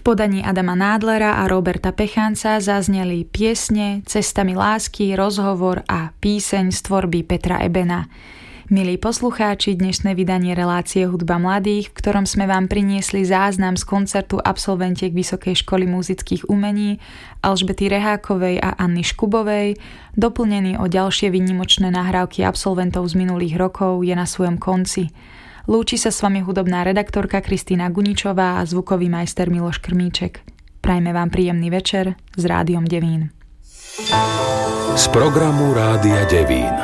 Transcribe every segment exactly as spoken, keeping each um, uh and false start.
podaní Adama Nádlera a Roberta Pechanca zazneli piesne Cestami lásky, Rozhovor a Píseň z tvorby Petra Ebena. Milí poslucháči, dnešné vydanie relácie Hudba mladých, v ktorom sme vám priniesli záznam z koncertu absolventiek Vysokej školy muzických umení Alžbety Rehákovej a Anny Škubovej, doplnený o ďalšie výnimočné nahrávky absolventov z minulých rokov, je na svojom konci. Lúči sa s vami hudobná redaktorka Kristína Guničová a zvukový majster Miloš Krmíček. Prajme vám príjemný večer s Rádiom Devín. Z programu Rádia Devín.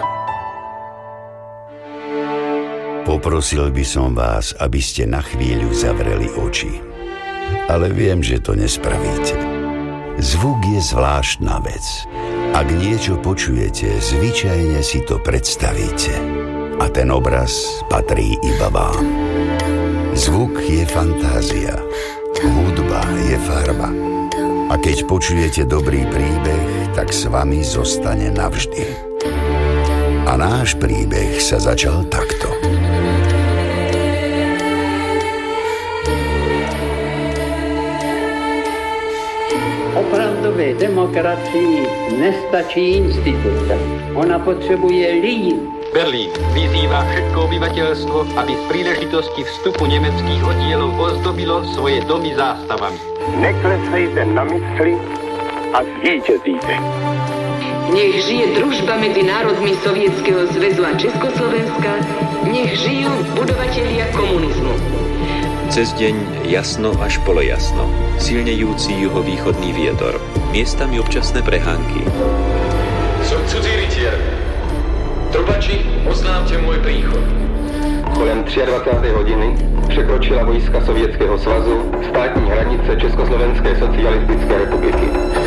Poprosil by som vás, aby ste na chvíľu zavreli oči. Ale viem, že to nespravíte. Zvuk je zvláštna vec. Ak niečo počujete, zvyčajne si to predstavíte. A ten obraz patrí iba vám. Zvuk je fantázia. Hudba je farba. A keď počujete dobrý príbeh, tak s vami zostane navždy. A náš príbeh sa začal takto. Opravdové demokracii nestačí instituce. Ona potřebuje lidi. Berlín vyzývá všetko obyvateľstvo, aby z príležitosti vstupu nemeckých oddielov ozdobilo svoje domy zástavami. Neklesejte na mysli a zvíťazíte. Nech žije družba medzi národmi Sovietskeho zväzu a Československa, nech žijú budovatelia komunizmu. Cez deň jasno až polojasno, silnejúci juhovýchodný vietor, miestami občasné prehánky. Som cudzí rytier. Trubači, oznámte môj príchod. Kolem dvadsiatej tretej hodiny překročila vojska Sovětského svazu státní hranice Československé socialistické republiky.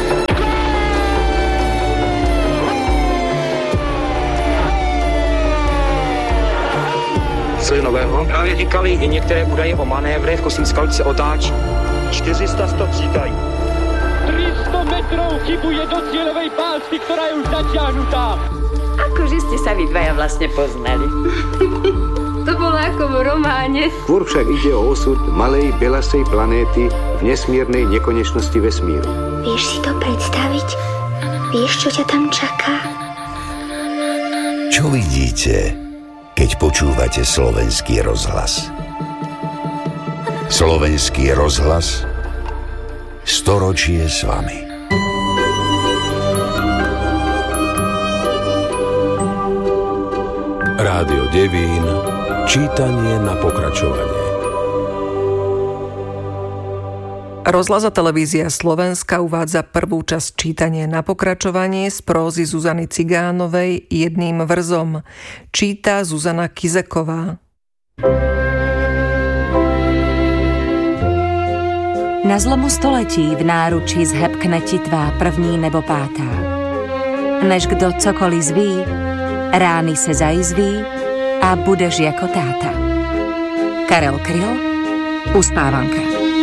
Co je nového? Právě říkali i některé údaje o manévre, v Kosínskalce se otáčí. čtyři sta sto říkají. tri sto metrov chybuje do cieľovej pásy, ktorá je už natiahnutá. Akože ste sa vy dvaja vlastne poznali. To bolo ako v románe. Tvor však ide o osud malej belasej planéty v nesmiernej nekonečnosti vesmíru. Vieš si to predstaviť? Vieš, čo ťa tam čaká? Čo vidíte, keď počúvate Slovenský rozhlas? Slovenský rozhlas, storočie s vami. Rádio Devín, čítanie na pokračovanie. Rozhlas a televízia Slovenska uvádza prvú časť čítanie na pokračovanie z prózy Zuzany Cigánovej jedným vrzom. Číta Zuzana Kizeková. Na zlomu století v náručí zhebkne ti tvá první nebo pátá. Než kdo cokoliv zví, rány se zajizví a budeš jako táta. Karel Kryl, Uspávanka.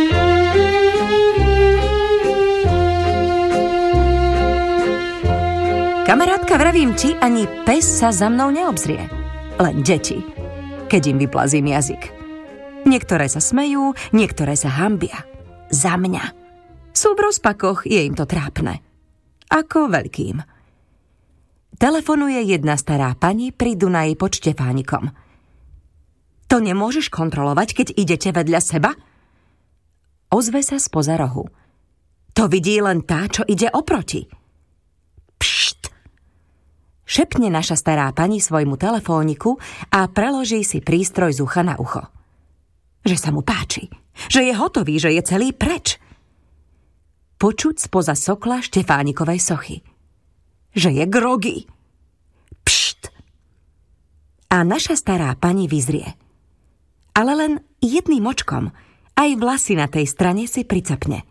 Kamarátka, vravím ti, ani pes sa za mnou neobzrie. Len deti, keď im vyplazím jazyk. Niektoré sa smejú, niektoré sa hanbia. Za mňa. Sú v rozpakoch, je im to trápne. Ako veľkým. Telefonuje jedna stará pani pri Dunaji pod Štefánikom. To nemôžeš kontrolovať, keď idete vedľa seba? Ozve sa spoza rohu. To vidí len tá, čo ide oproti. Pšt! Šepne naša stará pani svojmu telefóniku a preloží si prístroj z ucha na ucho. Že sa mu páči, že je hotový, že je celý preč. Počuť spoza sokla Štefánikovej sochy. Že je grogy. Pšt. A naša stará pani vyzrie. Ale len jedným očkom, aj vlasy na tej strane si pricapne.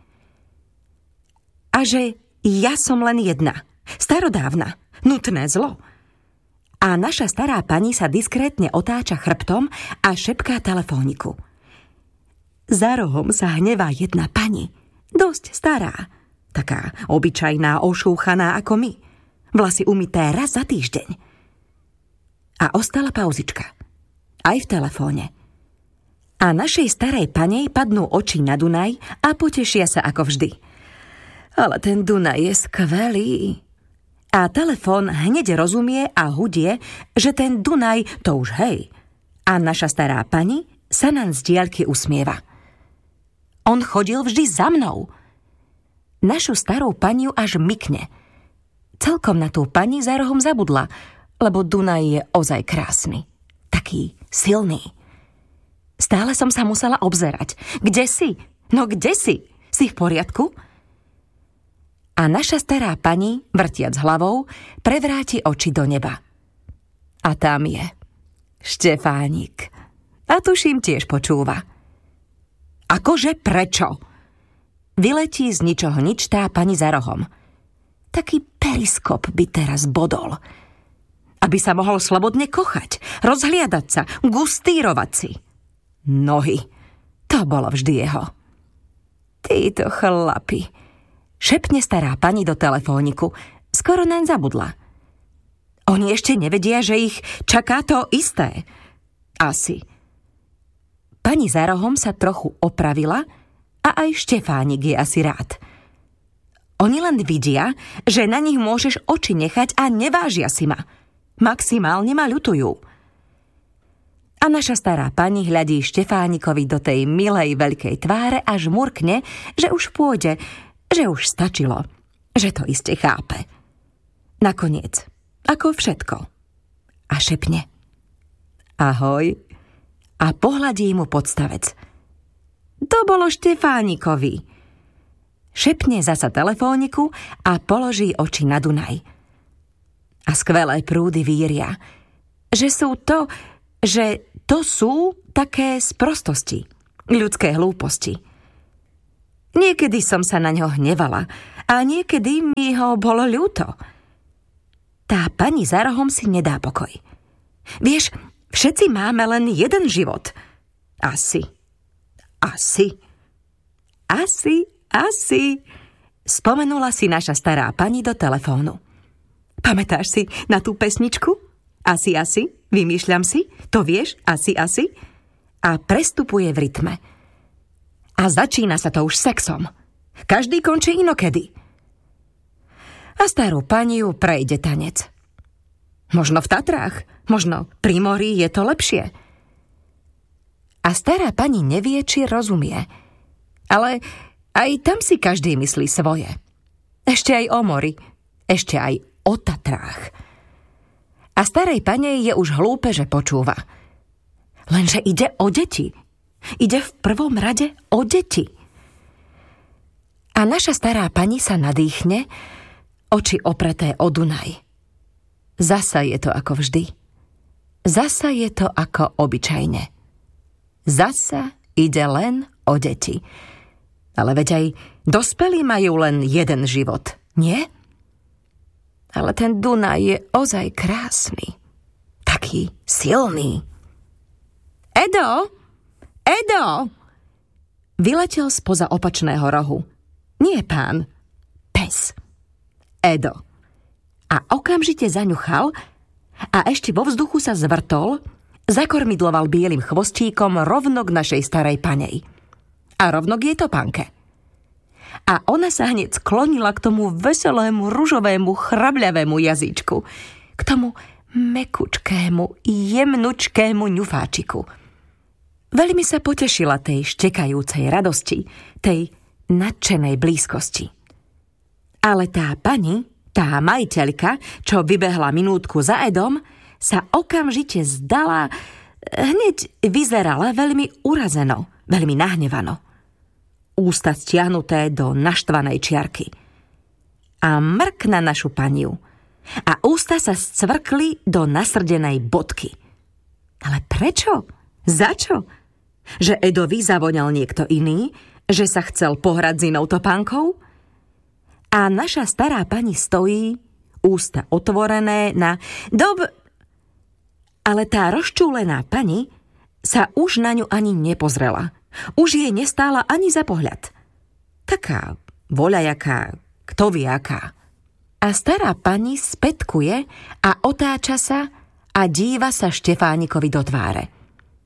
A že ja som len jedna, starodávna, nutné zlo. A naša stará pani sa diskrétne otáča chrbtom a šepká telefóniku. Za rohom sa hnevá jedna pani, dosť stará, taká obyčajná, ošúchaná ako my. Vlasy umyté raz za týždeň. A ostala pauzička. Aj v telefóne. A našej starej panej padnú oči na Dunaj a potešia sa ako vždy. Ale ten Dunaj je skvelý. A telefón hneď rozumie a hudie, že ten Dunaj to už hej. A naša stará pani sa nám z diaľky usmieva. On chodil vždy za mnou. Našu starú paniu až mykne. Celkom na tú pani za rohom zabudla, lebo Dunaj je ozaj krásny. Taký silný. Stále som sa musela obzerať. Kde si? No kde si? Si v poriadku? A naša stará pani, vrtiac hlavou, prevráti oči do neba. A tam je Štefánik. A tuším tiež počúva. Akože prečo? Vyletí z ničoho nič tá pani za rohom. Taký periskop by teraz bodol. Aby sa mohol slobodne kochať, rozhliadať sa, gustírovať si. Nohy. To bolo vždy jeho. Títo chlapi. Šepne stará pani do telefóniku. Skoro naň zabudla. Oni ešte nevedia, že ich čaká to isté. Asi. Pani za rohom sa trochu opravila a aj Štefánik je asi rád. Oni len vidia, že na nich môžeš oči nechať a nevážia si ma. Maximálne ma ľutujú. A naša stará pani hľadí Štefánikovi do tej milej veľkej tváre a žmurkne, že už pôjde, že už stačilo, že to iste chápe. Nakoniec, ako všetko. A šepne. Ahoj. A pohľadí mu podstavec. To bolo Štefánikovi. Šepne zasa telefóniku a položí oči na Dunaj. A skvelé prúdy víria, že sú to... že to sú také sprostosti, ľudské hlúposti. Niekedy som sa na ňo hnevala a niekedy mi ho bolo ľúto. Tá pani za rohom si nedá pokoj. Vieš, všetci máme len jeden život. Asi. Asi. Asi, asi. Spomenula si naša stará pani do telefónu. Pamätáš si na tú pesničku? Asi, asi, vymýšľam si, to vieš, asi, asi. A prestupuje v rytme. A začína sa to už sexom. Každý končí inokedy. A starú paniu prejde tanec. Možno v Tatrách, možno pri mori je to lepšie. A stará pani nevie, či rozumie. Ale aj tam si každý myslí svoje. Ešte aj o mori, ešte aj o Tatrách. A starej panej je už hlúpe, že počúva. Lenže ide o deti. Ide v prvom rade o deti. A naša stará pani sa nadýchne, oči opreté o Dunaj. Zasa je to ako vždy. Zasa je to ako obyčajne. Zasa ide len o deti. Ale veď aj dospelí majú len jeden život, nie? Ale ten Dunaj je ozaj krásny. Taký silný. Edo! Edo! Vyletel spoza opačného rohu. Nie pán. Pes. Edo. A okamžite zaňuchal a ešte vo vzduchu sa zvrtol, zakormidloval bielým chvostíkom rovno k našej starej panej. A rovno k jej topánke. A ona sa hneď sklonila k tomu veselému, ružovému, chrabľavému jazyčku. K tomu mekučkému, jemnučkému ňufáčiku. Veľmi sa potešila tej štekajúcej radosti, tej nadšenej blízkosti. Ale tá pani, tá majiteľka, čo vybehla minútku za Edom, sa okamžite zdala, hneď vyzerala veľmi urazeno, veľmi nahnevano. Ústa stiahnuté do naštvanej čiarky. A mrk na našu paniu. A ústa sa scvrkli do nasrdenej bodky. Ale prečo? Za čo? Že Edovi zavoňal niekto iný? Že sa chcel pohrať s inou topánkou? A naša stará pani stojí, ústa otvorené na dob... Ale tá rozčúlená pani sa už na ňu ani nepozrela. Už jej nestála ani za pohľad. Taká voľajaká, kto vie aká. A stará pani spätkuje a otáča sa a díva sa Štefánikovi do tváre.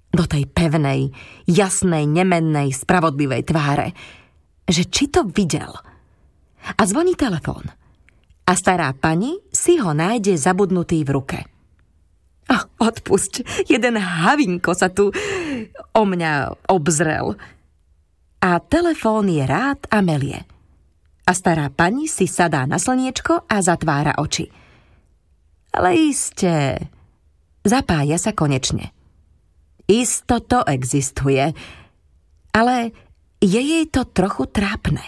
do tej pevnej, jasnej, nemennej, spravodlivej tváre, že či to videl. A zvoní telefón. A stará pani si ho nájde zabudnutý v ruke. Oh, odpusť, jeden havinko sa tu o mňa obzrel. A telefón je rád a melie. A stará pani si sadá na slniečko a zatvára oči. Ale iste, zapája sa konečne. Isto to existuje, ale je jej to trochu trápne.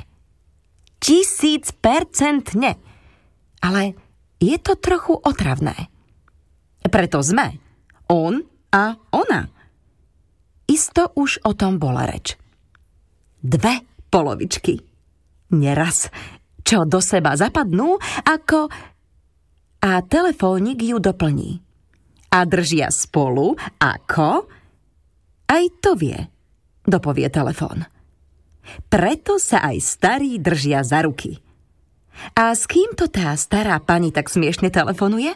Tisíc percent ne, ale je to trochu otravné. Preto sme, on a ona. Isto už o tom bola reč. Dve polovičky. Neraz, čo do seba zapadnú, ako... A telefónik ju doplní. A držia spolu, ako... Aj to vie, dopovie telefón. Preto sa aj starí držia za ruky. A s kým to tá stará pani tak smiešne telefonuje?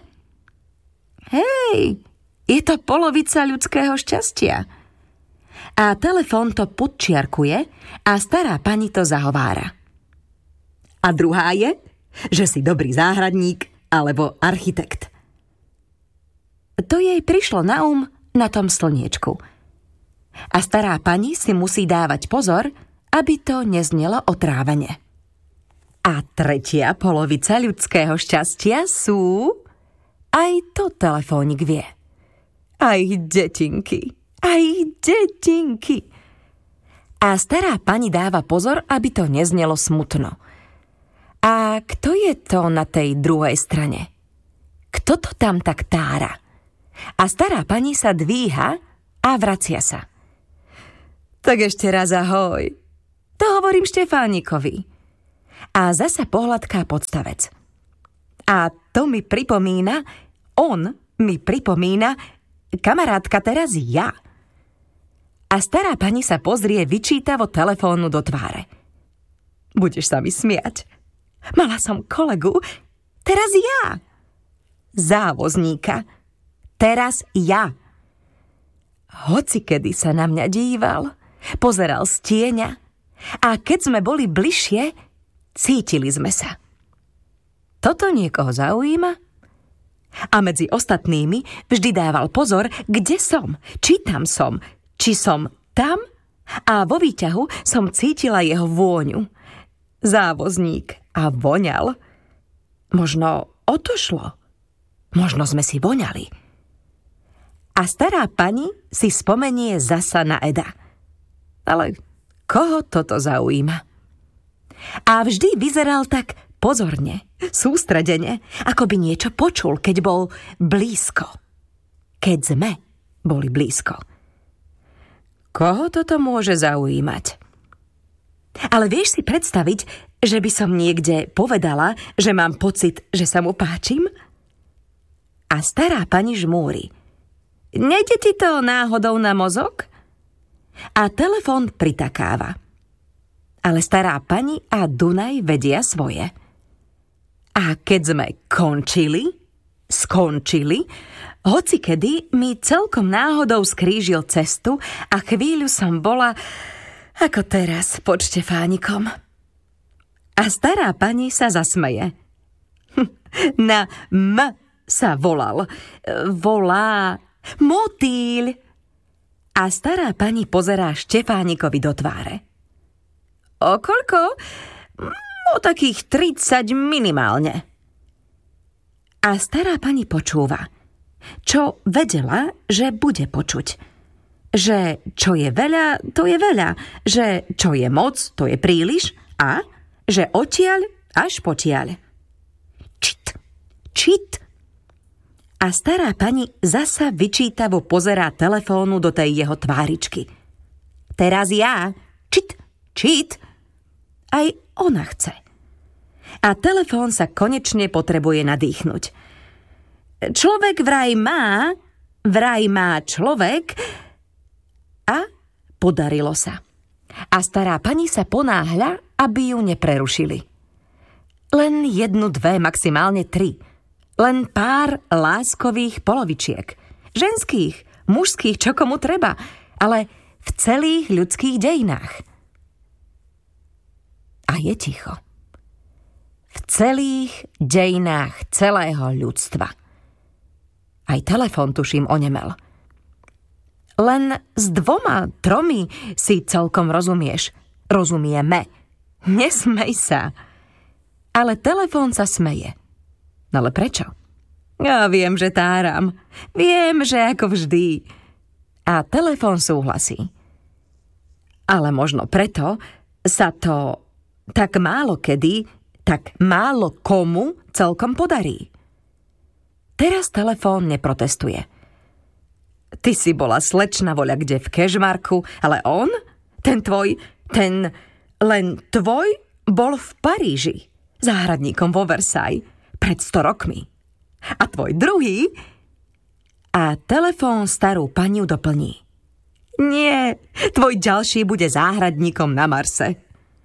Hej, je to polovica ľudského šťastia. A telefón to podčiarkuje a stará pani to zahovára. A druhá je, že si dobrý záhradník alebo architekt. To jej prišlo na um na tom slniečku. A stará pani si musí dávať pozor, aby to neznelo otrávene. A tretia polovica ľudského šťastia sú... Aj to telefónik vie. Aj detinky, aj detinky. A stará pani dáva pozor, aby to neznelo smutno. A kto je to na tej druhej strane? Kto to tam tak tára? A stará pani sa dvíha a vracia sa. Tak ešte raz ahoj. To hovorím Štefánikovi. A zasa pohľadká podstavec. A to mi pripomína, on mi pripomína, kamarátka teraz ja. A stará pani sa pozrie vyčítavo telefónu do tváre. Budeš sa mi smiať. Mala som kolegu, teraz ja. Závozníka, teraz ja. Hocikedy sa na mňa díval, pozeral z tieňa a keď sme boli bližšie, cítili sme sa. Toto niekoho zaujíma? A medzi ostatnými vždy dával pozor, kde som, či tam som, či som tam, a vo výťahu som cítila jeho vôňu. Závozník a voňal. Možno o to šlo. Možno sme si voňali. A stará pani si spomenie zasa na Eda. Ale koho toto zaujíma? A vždy vyzeral tak pozorne, sústredene, ako by niečo počul, keď bol blízko. Keď sme boli blízko. Koho toto môže zaujímať? Ale vieš si predstaviť, že by som niekde povedala, že mám pocit, že sa mu páčim? A stará pani žmúri. Nejde ti to náhodou na mozog? A telefón pritakáva. Ale stará pani a Dunaj vedia svoje. A keď sme končili, skončili, hocikedy mi celkom náhodou skrížil cestu a chvíľu som bola ako teraz pod Štefánikom. A stará pani sa zasmeje. Na M sa volal. Volá motýľ. A stará pani pozerá Štefánikovi do tváre. O koľko? O takých tridsať minimálne. A stará pani počúva, čo vedela, že bude počuť. Že čo je veľa, to je veľa. Že čo je moc, to je príliš. A že odtiaľ až potiaľ. Čit, čit. A stará pani zasa vyčítavo pozerá telefónu do tej jeho tváričky. Teraz ja. Čit, čit. Aj ona chce. A telefón sa konečne potrebuje nadýchnuť. Človek vraj má, vraj má človek a podarilo sa. A stará pani sa ponáhľa, aby ju neprerušili. Len jednu, dve, maximálne tri. Len pár láskových polovičiek. Ženských, mužských, čo komu treba, ale v celých ľudských dejinách. A je ticho. V celých dejinách celého ľudstva. Aj telefón, tuším, onemel. Len s dvoma, tromi si celkom rozumieš. Rozumieme. Nesmej sa. Ale telefón sa smeje. No ale prečo? Ja viem, že táram. Viem, že ako vždy. A telefón súhlasí. Ale možno preto sa to tak málo kedy, tak málo komu celkom podarí. Teraz telefón neprotestuje. Ty si bola slečna voľa kde v Kežmarku, ale on, ten tvoj, ten len tvoj, bol v Paríži, záhradníkom vo Versailles, pred sto rokmi. A tvoj druhý... A telefón starú paniu doplní. Nie, tvoj ďalší bude záhradníkom na Marse.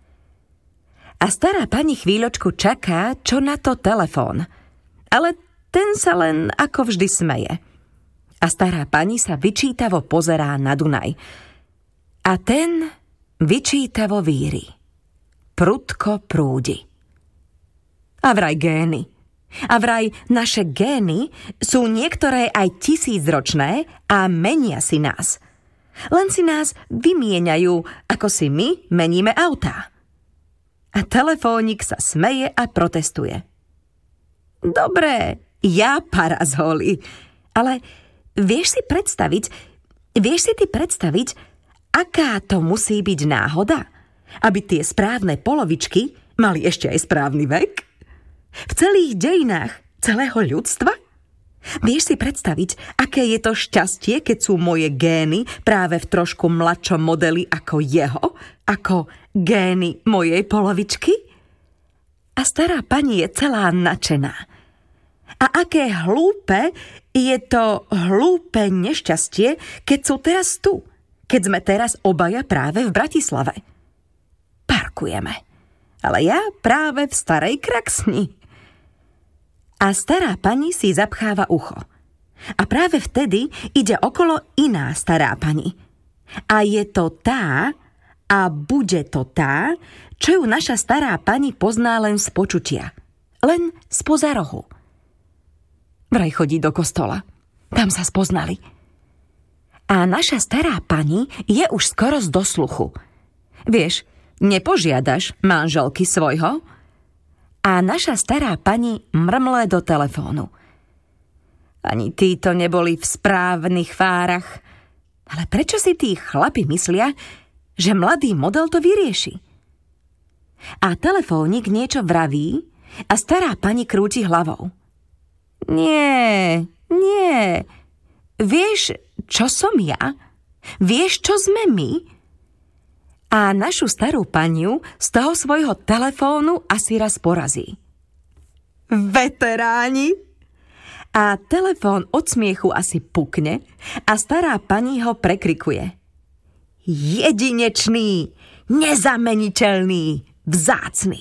A stará pani chvíľočku čaká, čo na to telefón. Ale ten sa len ako vždy smeje. A stará pani sa vyčítavo pozerá na Dunaj. A ten vyčítavo víri. Prudko prúdi. A vraj gény. A vraj naše gény sú niektoré aj tisícročné a menia si nás. Len si nás vymieňajú, ako si my meníme autá. A telefónik sa smeje a protestuje. Dobre, ja parazoli, ale vieš si predstaviť, vieš si ty predstaviť, aká to musí byť náhoda, aby tie správne polovičky mali ešte aj správny vek? V celých dejinách celého ľudstva? Vieš si predstaviť, aké je to šťastie, keď sú moje gény práve v trošku mladšom modeli ako jeho, ako gény mojej polovičky? A stará pani je celá nadšená. A aké hlúpe je to hlúpe nešťastie, keď sú teraz tu, keď sme teraz obaja práve v Bratislave. Parkujeme. Ale ja práve v Starej Kraksni. A stará pani si zapcháva ucho. A práve vtedy ide okolo iná stará pani. A je to tá, a bude to tá, čo ju naša stará pani pozná len z počutia. Len spoza rohu. Vraj chodí do kostola. Tam sa spoznali. A naša stará pani je už skoro z dosluchu. Vieš, nepožiadaš manželky svojho? A naša stará pani mrmle do telefónu. Ani títo neboli v správnych fárach. Ale prečo si tí chlapi myslia, že mladý model to vyrieši? A telefónik niečo vraví a stará pani krúti hlavou. Nie, nie. Vieš, čo som ja? Vieš, čo sme my? A našu starú paniu z toho svojho telefónu asi raz porazí. Veteráni! A telefón od smiechu asi pukne a stará pani ho prekrikuje. Jedinečný, nezameniteľný, vzácny.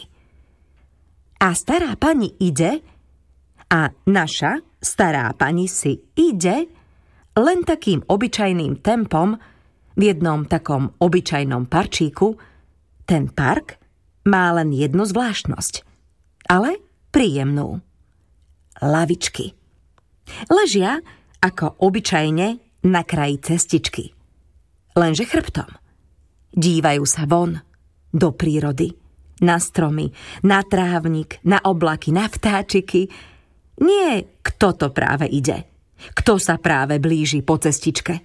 A stará pani ide a naša stará pani si ide len takým obyčajným tempom v jednom takom obyčajnom parčíku. Ten park má len jednu zvláštnosť, ale príjemnú. Lavičky. Ležia ako obyčajne na kraji cestičky. Lenže chrbtom. Dívajú sa von, do prírody, na stromy, na trávnik, na oblaky, na vtáčiky. Nie, kto to práve ide, kto sa práve blíži po cestičke.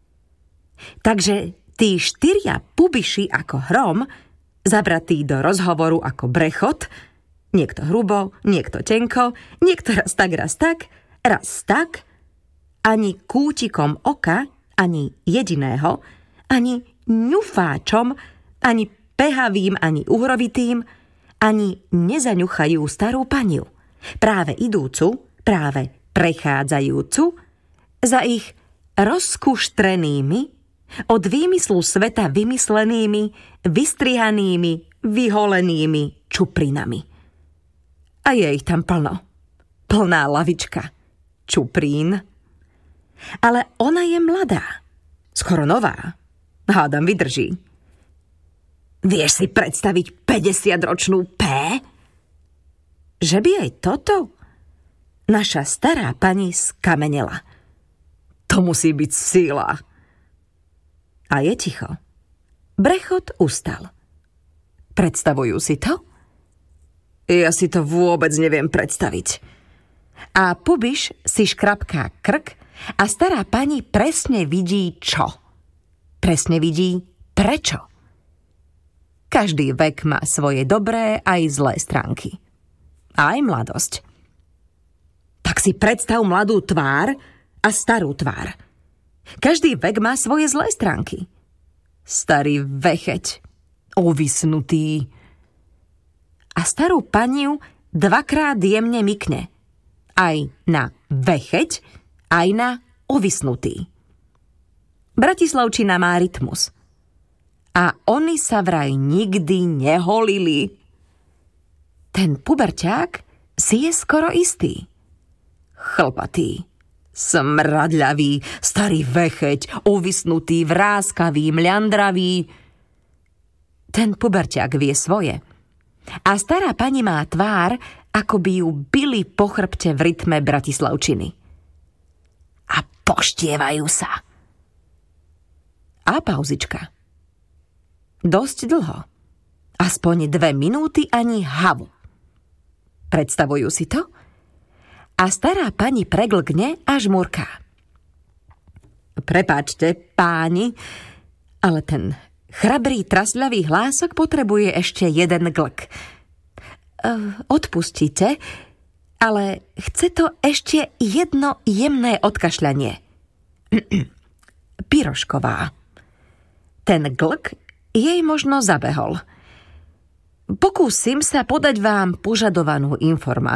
Takže tí štyria pubiši ako hrom, zabratí do rozhovoru ako brechot, niekto hrubo, niekto tenko, niekto raz tak, raz tak, raz tak, ani kútikom oka, ani jediného, ani ňufáčom, ani pehavým, ani uhrovitým, ani nezaňuchajú starú paniu, práve idúcu, práve prechádzajúcu, za ich rozkuštrenými, od výmyslu sveta vymyslenými, vystrihanými, vyholenými čuprinami. A je ich tam plno. Plná lavička. Čuprín. Ale ona je mladá. Skoro nová. Hádam, vydrží. Vieš si predstaviť päťdesiatročnú P? Že by aj toto? Naša stará pani skamenela. To musí byť sila. A je ticho. Brechot ustal. Predstavujú si to? Ja si to vôbec neviem predstaviť. A Pubiš si škrapká krk a stará pani presne vidí čo. Presne vidí prečo. Každý vek má svoje dobré aj zlé stránky. Aj mladosť. Tak si predstav mladú tvár a starú tvár. Každý vek má svoje zlé stránky. Starý vecheť, ovisnutý. A starú paniu dvakrát jemne mykne. Aj na vecheť, aj na ovisnutý. Bratislavčina má rytmus. A oni sa vraj nikdy neholili. Ten puberťák si je skoro istý. Chlpatý, smradľavý, starý vecheť, uvisnutý, vráskavý, mľandravý. Ten puberťák vie svoje. A stará pani má tvár, ako by ju bili po chrbte v rytme Bratislavčiny. A poštievajú sa. A pauzička. Dosť dlho. Aspoň dve minúty ani havu. Predstavujú si to? A stará pani preglkne a žmurká. Prepáčte, páni, ale ten chrabrý trasľavý hlások potrebuje ešte jeden glk. Odpustite, ale chce to ešte jedno jemné odkašľanie. Pirošková. Ten glk jej možno zabehol. Pokúsim sa podať vám požadovanú informáciu.